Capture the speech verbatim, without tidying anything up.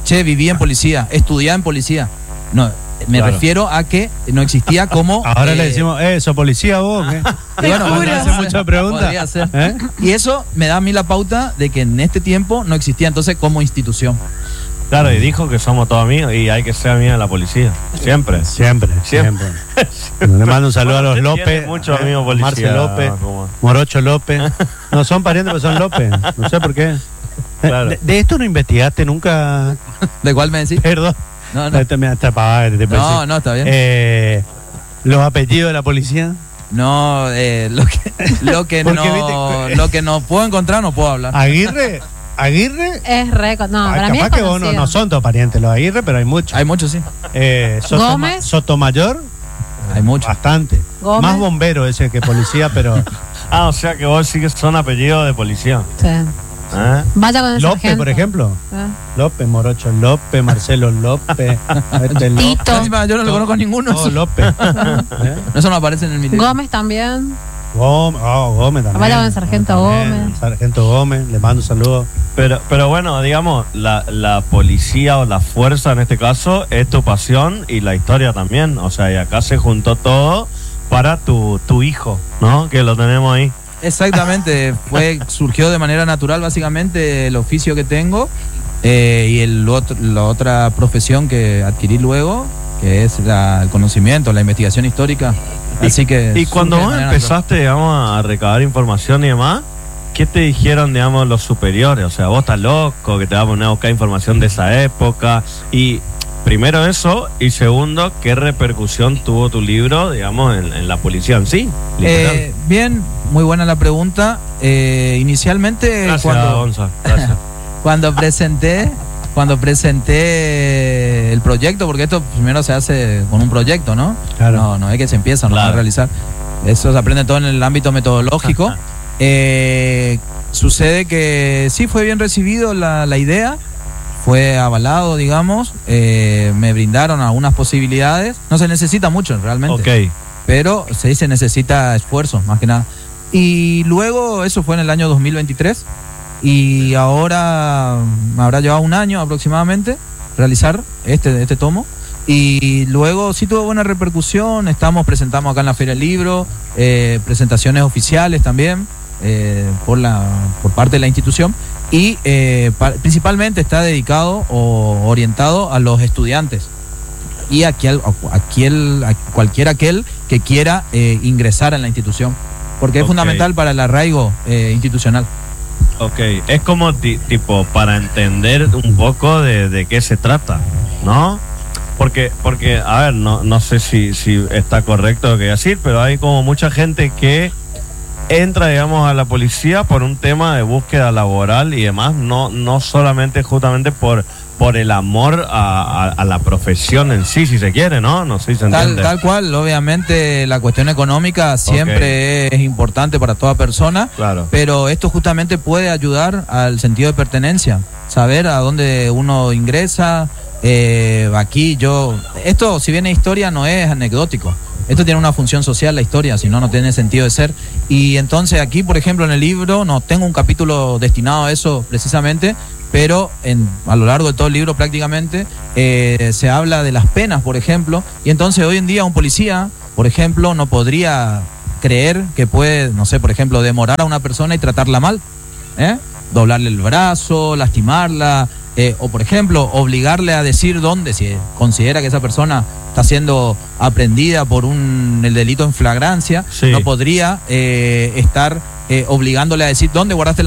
che, viví en policía, estudié en policía. No, me Claro. refiero a que no existía como... Ahora eh, le decimos, eh, ¿sos policía vos? ¿Qué? y bueno, ¿Me hace mucha pregunta? podría ser. ¿Eh? Y eso me da a mí la pauta de que en este tiempo no existía entonces como institución. Claro, y dijo que somos todos amigos y hay que ser amigos de la policía. Siempre. Siempre, siempre. Siempre. Le mando un saludo Bueno, a los usted López. tiene muchos eh, amigos policía, Marce López, como- Morocho López. No son parientes, pero son López. No sé por qué. Eh, Claro. De, de esto no investigaste nunca. ¿De cuál me decís? Perdón. No, no. Esta me- esta pavada que te puedo No, decir. no, está bien. Eh, los apellidos de la policía. No, eh, lo que, lo que Porque, no, viste, lo que no puedo encontrar no puedo hablar. Aguirre. Aguirre. Es re. No, ah, para mí es capaz que vos no, conocido. no son todos parientes los Aguirre, pero hay muchos. Hay muchos, sí. Eh, Sotoma- Gómez. Sotomayor. Hay muchos. Bastante. Gómez. Más bombero ese que policía, pero. Ah, o sea que vos sí que son apellidos de policía. Sí. ¿Eh? Vaya con el López, sargento. por ejemplo. Ah. López, Morocho López, Marcelo López, este López. Tito. Encima, yo no lo conozco a ninguno. Oh, Eso, López. ¿Eh? eso no aparece en el milenio. Gómez también. Gómez, oh, Gómez también. Vaya con el sargento También, Gómez. Sargento Gómez, le mando un saludo. Pero, pero bueno, digamos, la, la policía o la fuerza en este caso es tu pasión y la historia también. O sea, y acá se juntó todo para tu, tu hijo, ¿no? Que lo tenemos ahí. Exactamente, fue, surgió de manera natural básicamente el oficio que tengo eh, y el otro, la otra profesión que adquirí luego, que es la- el conocimiento, la investigación histórica. Así que Y cuando surge de vos manera empezaste, digamos, a recabar información y demás, ¿qué te dijeron, digamos, los superiores? O sea, vos estás loco, que te vas a poner a buscar información de esa época. Y primero eso, y segundo, ¿qué repercusión tuvo tu libro, digamos, en, en la policía en sí? Literal. Eh, bien, muy buena la pregunta. Eh, inicialmente Gracias, cuando, Gonza. Gracias. cuando presenté cuando presenté el proyecto, porque esto primero se hace con un proyecto, ¿no? Claro. No, no es que se empieza, no Claro. va a realizar. Eso se aprende todo en el ámbito metodológico. Eh, sucede que sí fue bien recibido la, la idea, fue avalado, digamos, eh, me brindaron algunas posibilidades. No se necesita mucho realmente, Ok. pero sí se necesita esfuerzo, más que nada. Y luego, eso fue en el año dos mil veintitrés, y ahora me habrá llevado un año aproximadamente realizar este, este tomo. Y luego sí tuvo buena repercusión, estamos, presentamos acá en la Feria del Libro, eh, presentaciones oficiales también, eh, por, la, por parte de la institución, y eh, pa- principalmente está dedicado o orientado a los estudiantes y a aquel, a aquel, a cualquier aquel que quiera eh, ingresar en la institución, porque es Ok. fundamental para el arraigo eh, institucional. Ok, es como ti- tipo para entender un poco de, de qué se trata, ¿no? Porque, porque a ver, no, no sé si, si está correcto lo que decir, pero hay como mucha gente que entra, digamos, a la policía por un tema de búsqueda laboral y demás, no, no solamente justamente por, por el amor a, a- a la profesión en sí, si se quiere, ¿no? No sé si se Tal, entiende. tal cual, obviamente la cuestión económica siempre es importante para toda persona, Claro. pero esto justamente puede ayudar al sentido de pertenencia, saber a dónde uno ingresa. Eh, aquí yo, esto si bien es historia no es anecdótico, esto tiene una función social la historia, si no, no tiene sentido de ser. Y entonces aquí, por ejemplo, en el libro, no tengo un capítulo destinado a eso precisamente, pero en, a lo largo de todo el libro prácticamente eh, se habla de las penas, por ejemplo, y entonces hoy en día un policía, por ejemplo, no podría creer que puede, no sé, por ejemplo, demorar a una persona y tratarla mal, ¿eh? Doblarle el brazo, lastimarla, eh, o por ejemplo, obligarle a decir dónde, si considera que esa persona está siendo aprendida por un el delito en flagrancia, Sí. no podría eh, estar eh, obligándole a decir dónde guardaste la